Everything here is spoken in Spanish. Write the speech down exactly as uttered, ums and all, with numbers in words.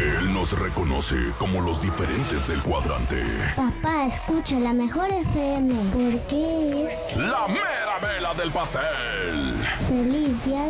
porque él nos reconoce como los diferentes del cuadrante. Papá, escucha la mejor F M porque es... ¡La mera vela del pastel! ¡Feliz Día